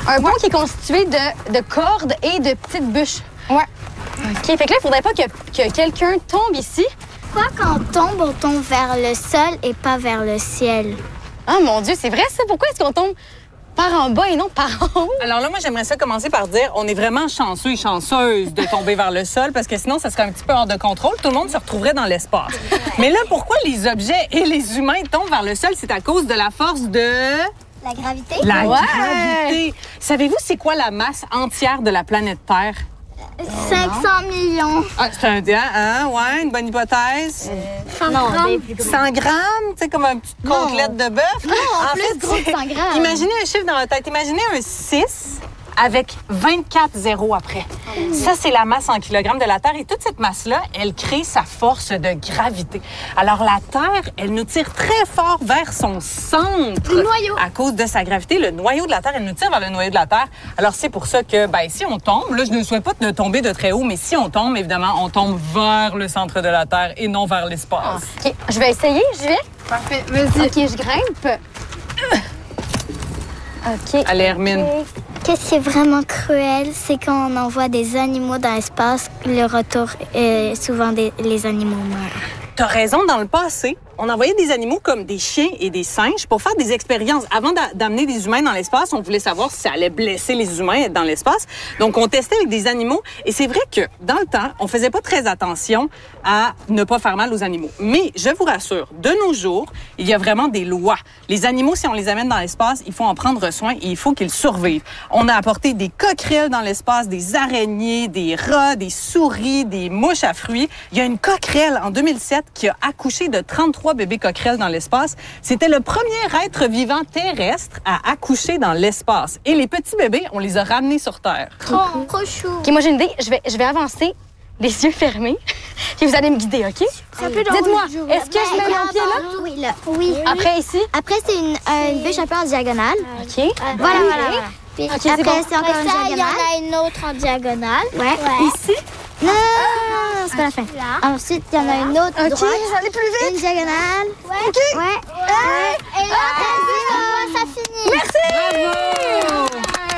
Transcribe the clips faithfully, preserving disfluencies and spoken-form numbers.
Un pont qui est constitué de, de cordes et de petites bûches. Ouais. OK, fait que là, il faudrait pas que, que quelqu'un tombe ici. Pourquoi quand on tombe, on tombe vers le sol et pas vers le ciel? Ah, mon Dieu, c'est vrai, ça? Pourquoi est-ce qu'on tombe par en bas et non par en haut? Alors là, moi, j'aimerais ça commencer par dire on est vraiment chanceux et chanceuse de tomber vers le sol parce que sinon, ça serait un petit peu hors de contrôle. Tout le monde se retrouverait dans l'espace. Mais là, pourquoi les objets et les humains tombent vers le sol? C'est à cause de la force de... La gravité? La Ouais. gravité. Savez-vous c'est quoi la masse entière de la planète Terre? cinq cents millions. Ah, c'est un... Hein, ouais, une bonne hypothèse. cent grammes. cent grammes, tu sais, comme une petite côtelette de bœuf. Non, En plus fait, gros que cent grammes. Imaginez un chiffre dans votre tête. Imaginez un six avec vingt-quatre zéros après. Ça, c'est la masse en kilogrammes de la Terre. Et toute cette masse-là, elle crée sa force de gravité. Alors, la Terre, elle nous tire très fort vers son centre. Le noyau. À cause de sa gravité, le noyau de la Terre, elle nous tire vers le noyau de la Terre. Alors, c'est pour ça que, ben, si on tombe, là, je ne souhaite pas de tomber de très haut, mais si on tombe, évidemment, on tombe vers le centre de la Terre et non vers l'espace. OK, je vais essayer, je vais. Parfait, vas-y. OK, je grimpe. OK. Allez, Hermine. Qu'est-ce qui est vraiment cruel, c'est quand on envoie des animaux dans l'espace, le retour, euh, souvent des, les animaux meurent. T'as raison, dans le passé, on envoyait des animaux comme des chiens et des singes pour faire des expériences. Avant d'a- d'amener des humains dans l'espace, on voulait savoir si ça allait blesser les humains dans l'espace. Donc, on testait avec des animaux. Et c'est vrai que, dans le temps, on faisait pas très attention à ne pas faire mal aux animaux. Mais, je vous rassure, de nos jours, il y a vraiment des lois. Les animaux, si on les amène dans l'espace, il faut en prendre soin et il faut qu'ils survivent. On a apporté des coquerelles dans l'espace, des araignées, des rats, des souris, des mouches à fruits. Il y a une coquerelle, en deux mille sept, qui a accouché de trente-trois bébés coquerelles dans l'espace. C'était le premier être vivant terrestre à accoucher dans l'espace. Et les petits bébés, on les a ramenés sur Terre. Trop, trop chou. OK, moi, j'ai une idée. Je vais, je vais avancer, les yeux fermés, puis vous allez me guider, OK? Dites-moi, est-ce que je mets mon pied là? Oui, là. Oui. Après, ici? Après, c'est une, euh, une bûche un peu en diagonale. OK. Voilà, voilà, voilà. Puis Ok, c'est après, bon. c'est encore Après une ça, il y en diagonale. a une autre en diagonale. Ouais. Ici? Non, non, non, non, c'est pas la fin. Ensuite, il y en a une autre OK, droite. j'allais plus vite. Une diagonale. Ouais. OK. Ouais. Et là, vas-y, ça finit. Bravo!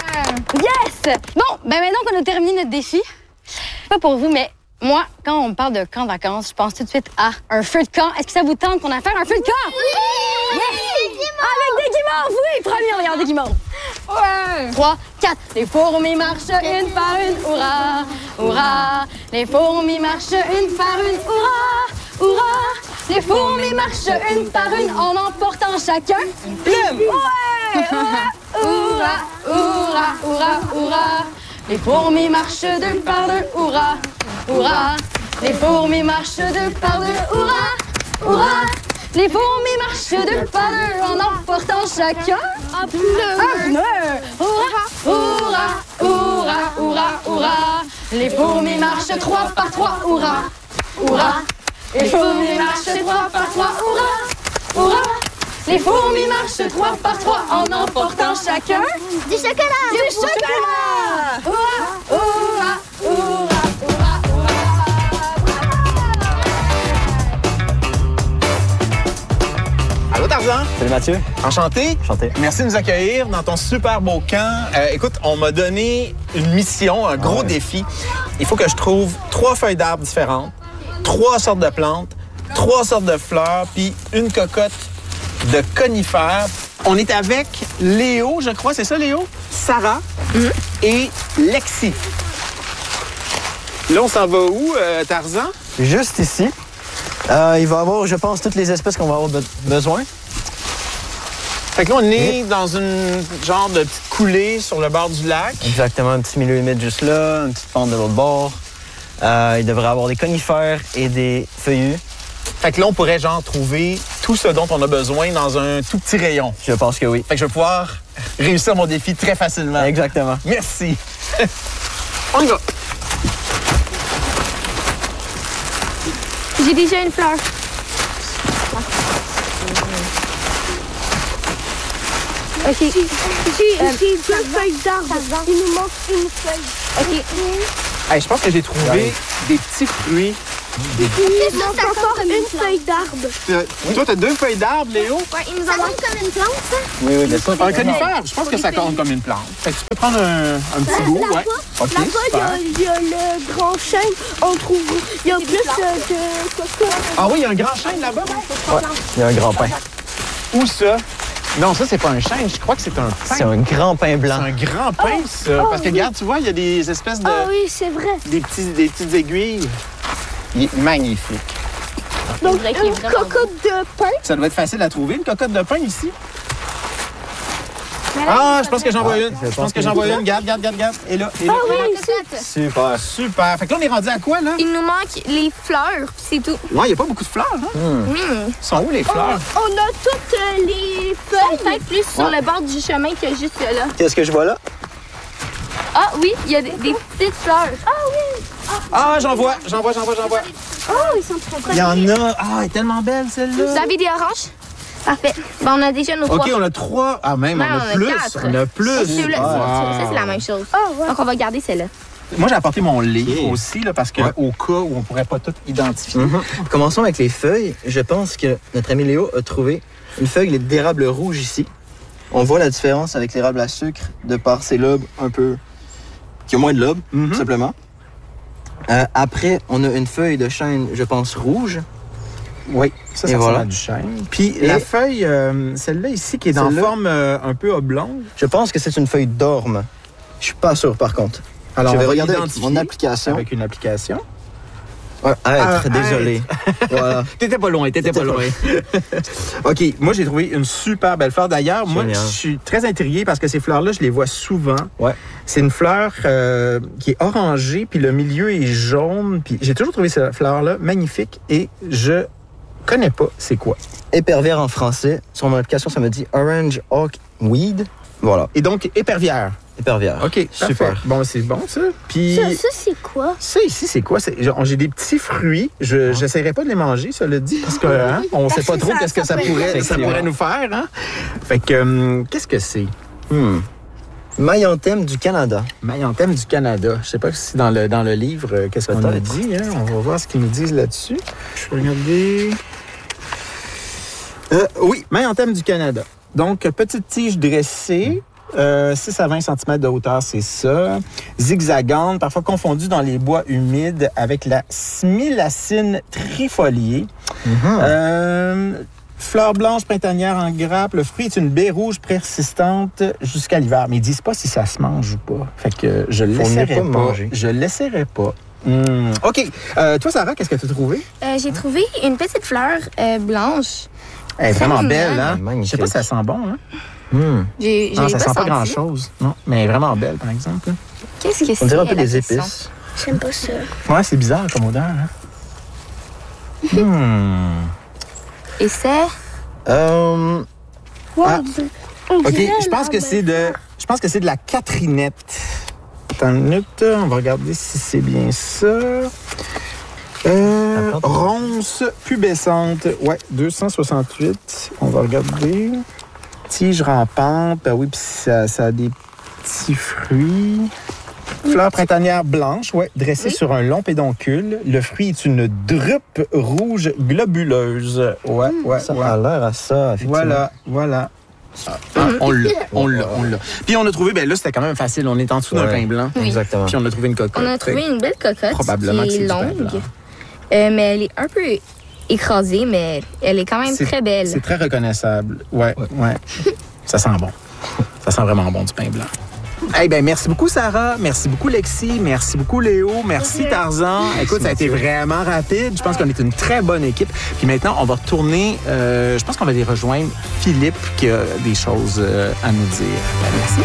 Yes! Bon, ben maintenant qu'on a terminé notre défi, pas pour vous, mais moi, quand on me parle de camp de vacances, je pense tout de suite à un feu de camp. Est-ce que ça vous tente qu'on a faire un feu de camp? Oui! Yes! Avec des guimauves, oui! Premier, regardez guimauves. Ouais! Trois, quatre. Les fourmis marchent une par une, hurrah, hurrah. Les fourmis marchent une par une, hurrah, hurrah. Les fourmis marchent une par une en emportant chacun une Plume! Ouais! Hurrah, hurrah, hurrah, hurrah, hurrah. Les fourmis marchent deux par deux, hurrah, hurrah. Les fourmis marchent deux par deux, hurrah, hurrah. Les fourmis marchent deux par deux en emportant chacun un pneu. Un pneu. Hurrah, hurrah, hurrah, hurrah, hurrah. Les fourmis marchent trois par trois, hurrah, hurrah. Les fourmis marchent trois par trois, hurrah, hurrah. Les fourmis marchent trois par trois en emportant chacun Du chocolat. du chocolat. Hurrah, hurrah, hurrah, hurrah, Allô, Tarzan? Salut Mathieu. Enchanté. Enchanté. Merci de nous accueillir dans ton super beau camp. Euh, écoute, on m'a donné une mission, un gros ouais. défi. Il faut que je trouve trois feuilles d'arbres différentes, trois sortes de plantes, trois sortes de fleurs, puis une cocotte de conifères. On est avec Léo, je crois, c'est ça, Léo? Sarah et Lexi. Là, on s'en va où, euh, Tarzan? Juste ici. Euh, il va y avoir, je pense, toutes les espèces qu'on va avoir be- besoin. Fait que là, on est dans une genre de petite coulée sur le bord du lac. Exactement, un petit milieu humide juste là, une petite pente de l'autre bord. Euh, il devrait y avoir des conifères et des feuillus. Fait que là, on pourrait genre trouver tout ce dont on a besoin dans un tout petit rayon. Je pense que oui. Fait que je vais pouvoir réussir mon défi très facilement. Exactement. Merci. On y va. J'ai déjà une fleur. Ok. J'ai j'ai deux feuilles d'arbre. Il nous manque une feuille. Ok. Hey, je pense que j'ai trouvé Ouais. des petits fruits Il manque encore une feuille d'arbre. Euh, Toi, t'as deux feuilles d'arbre, Léo? Ouais, il nous en manque comme une plante, ça? Oui, oui, bien sûr. Un conifère, je pense que ça compte comme une plante. Fait que tu peux prendre un, un petit bout, ouais. OK, Là-bas, il y super. a- il y, a le grand chêne. On trouve. Il y a plus euh, de cocottes. Ah oui, il y a un grand chêne là-bas? Ouais, il y a un grand pain. Où ça? Non, ça, c'est pas un chêne. Je crois que c'est un pain. C'est un grand pain C'est blanc. un grand pain, ça. Parce que, regarde, tu vois, il y a des espèces de... Ah oui, c'est vrai. des, petits, des petites aiguilles. Il est magnifique. Donc, vrai qu'il est une vraiment cocotte de pain. Ça doit être facile à trouver, une cocotte de pain ici. Ah, je pense que j'en vois une. Je pense que j'en vois une. Garde, garde, garde, garde. Et là, et là. Ah oui, et là. ici. Super. Super. Fait que là, on est rendu à quoi, là? Il nous manque les fleurs, puis c'est tout. Ouais, il n'y a pas beaucoup de fleurs, hein? Hmm. Ils sont où, les fleurs? On a toutes euh, les feuilles. Peut-être plus sur le bord du chemin que juste là. Qu'est-ce que je vois là? Ah oui, il y a des, des petites fleurs. Ah, j'en vois, j'en vois, j'en vois, j'en vois. Oh, ils sont très Il y en a. Ah, elle est tellement belle, Vous celle-là. avez des oranges? Parfait. Ben, on a déjà nos OK, trois. on a trois. Ah, même, Non, on a on a plus. quatre. On a plus. Celui-là, Wow. Ça, c'est la même chose. Oh, ouais. Donc, on va garder celle-là. Moi, j'ai apporté mon livre Ok. aussi, là, parce que Ouais. au cas où on pourrait pas tout identifier. Mhm. Commençons avec les feuilles. Je pense que notre ami Léo a trouvé une feuille d'érable rouge ici. On voit la différence avec l'érable à sucre de par ses lobes un peu... qui ont moins de lobes, Mhm. tout simplement. Euh, après, on a une feuille de chêne, je pense, rouge. Oui, ça, Et ça ressemble voilà. à du chêne. Puis Et- la feuille, euh, celle-là ici, qui est dans Celle-là. forme euh, un peu oblongue. Je pense que c'est une feuille d'orme. Je suis pas sûr, par contre. Alors, je on vais va regarder avec l'identifier mon application. avec une application. Ouais, être, Ah, désolé. voilà. T'étais pas loin, t'étais pas T'étais loin. OK, moi, j'ai trouvé une super belle fleur. D'ailleurs, moi, Génial. je suis très intrigué parce que ces fleurs-là, je les vois souvent. Ouais. C'est une fleur euh, qui est orangée, puis le milieu est jaune. Puis j'ai toujours trouvé cette fleur-là magnifique et je connais pas c'est quoi. Épervière en français. Sur mon application, ça me dit Orange Hawk Weed. Voilà, Et donc, épervière. épervière. OK, Super. parfait. Bon, c'est bon, ça. Puis... Ça, ça c'est quoi? Ça ici, c'est quoi? C'est- genre, J'ai des petits fruits. Je n'essaierai pas de les manger, ça le dit, parce que hein, on sait pas trop qu'est-ce que ça pourrait, ça pourrait nous faire. Hein? Fait que, hum, qu'est-ce que c'est? Hmm. Maillanthème du Canada. Maillanthème du Canada. Je sais pas si dans le, dans le livre, euh, qu'est-ce qu'on a Peut-être. dit. Hein? On va voir ce qu'ils nous disent là-dessus. Je vais regarder. Euh, oui, Maillanthème du Canada. Donc, petite tige dressée. Euh, six à vingt centimètres de hauteur, c'est ça. Zigzagante, parfois confondue dans les bois humides avec la smilacine trifoliée. Euh, fleur blanche printanière en grappe. Le fruit est une baie rouge persistante jusqu'à l'hiver. Mais ils disent pas si ça se mange ou pas. Fait que je le Faut laisserai mieux pas. pas manger. Je le laisserai pas. Hmm. OK. Euh, toi, Sarah, qu'est-ce que tu as trouvé? Euh, j'ai trouvé une petite fleur euh, blanche. Elle est vraiment Très belle, mignonne. hein? Magnifique. Je sais pas si ça sent bon, hein? Hmm. J'ai, j'ai Non, ça pas sent pas senti. grand-chose. Non, mais elle est vraiment belle, par exemple. Qu'est-ce que c'est? On dirait un peu la des question? épices. J'aime pas ça. Ouais, c'est bizarre comme odeur, hein? Hmm. Et c'est... Euh, Ouais, Ah. on dirait- on OK, dirait je pense que l'arbre. c'est de je pense que c'est de la catrinette. Attends une minute, on va regarder si c'est bien ça. Euh, Attends. ronce pubescente, ouais, deux cent soixante-huit. On va regarder. Tige rampante, ben oui, puis ça, ça a des petits fruits. Fleur printanière blanche, ouais, dressée sur un long pédoncule. Le fruit est une drupe rouge globuleuse. Ouais, ouais, ça ouais. a l'air à ça, effectivement. Voilà, voilà. Ah, on l'a, on l'a, on l'a. Puis on a trouvé, ben là, c'était quand même facile. On est en dessous d'un Ouais. pain blanc. Oui. Exactement. Puis on a trouvé une cocotte. On a trouvé une belle cocotte Probablement que qui c'est est du pain longue. blanc. Euh, mais elle est un peu écrasée, mais elle est quand même C'est- très belle. C'est très reconnaissable. Ouais, ouais. Ça sent bon. Ça sent vraiment bon du pain blanc. Eh ben merci beaucoup, Sarah. Merci beaucoup, Lexi. Merci beaucoup, Léo. Merci, Tarzan. Écoute, ça a été vraiment rapide. Je pense qu'on est une très bonne équipe. Puis maintenant, on va retourner. euh, je pense qu'on va aller rejoindre Philippe qui a des choses euh, à nous dire. Ben, merci.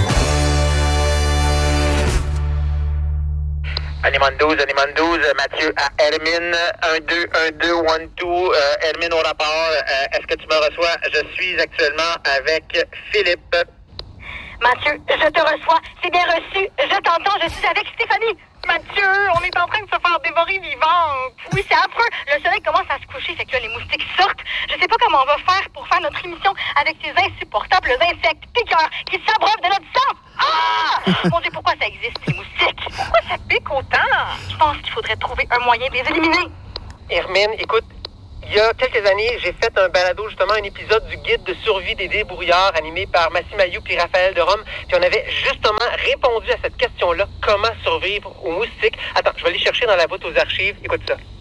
Animan douze, Animan douze, Mathieu à Hermine, un deux, un deux, one two, euh, Hermine au rapport, euh, est-ce que tu me reçois? Je suis actuellement avec Philippe. Mathieu, je te reçois. C'est bien reçu. Je t'entends. Je suis avec Stéphanie. Mathieu, on est en train de se faire dévorer vivant. Oui, c'est affreux. Le soleil commence à se coucher, fait que là, les moustiques sortent. Je sais pas comment on va faire pour faire notre émission avec ces insupportables insectes piqueurs qui s'abreuvent de notre sang. Ah! Mon Dieu, pourquoi ça existe, les moustiques? Pourquoi ça pique autant? Je pense qu'il faudrait trouver un moyen de les éliminer. Hermine, écoute, il y a quelques années, j'ai fait un balado, justement, un épisode du guide de survie des débrouillards animé par Massim Ayou et Raphaël de Rome. Puis on avait justement répondu à cette question-là, comment survivre aux moustiques. Attends, je vais aller chercher dans la boîte aux archives. Écoute ça.